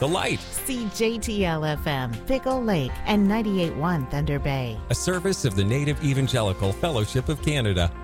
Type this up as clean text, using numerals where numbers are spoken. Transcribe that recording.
The Light. CJTL-FM, Pickle Lake, and 98.1 Thunder Bay. A service of the Native Evangelical Fellowship of Canada.